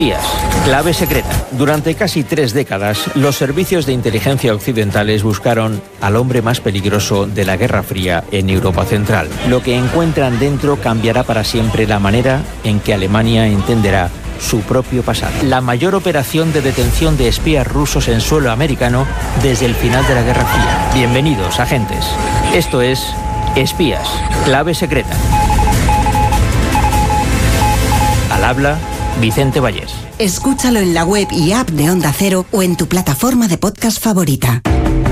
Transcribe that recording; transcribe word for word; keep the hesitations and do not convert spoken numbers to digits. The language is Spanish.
Espías. Clave secreta. Durante casi tres décadas, los servicios de inteligencia occidentales buscaron al hombre más peligroso de la Guerra Fría en Europa Central. Lo que encuentran dentro cambiará para siempre la manera en que Alemania entenderá su propio pasado. La mayor operación de detención de espías rusos en suelo americano desde el final de la Guerra Fría. Bienvenidos, agentes. Esto es Espías. Clave secreta. Al habla Vicente Vallés. Escúchalo en la web y app de Onda Cero o en tu plataforma de podcast favorita.